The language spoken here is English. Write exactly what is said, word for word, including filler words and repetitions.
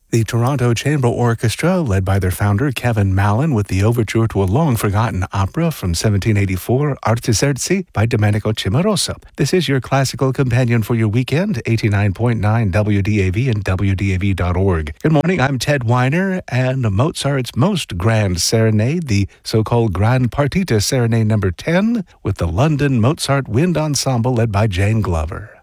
The Toronto Chamber Orchestra, led by their founder Kevin Mallon, with the overture to a long-forgotten opera from seventeen eighty-four, Artaserzi by Domenico Cimarosa. This is your classical companion for your weekend, eighty-nine point nine W D A V and W D A V dot org. Good morning, I'm Ted Weiner, and Mozart's most grand serenade, the so-called Grand Partita Serenade number ten, with the London Mozart Wind Ensemble led by Jane Glover.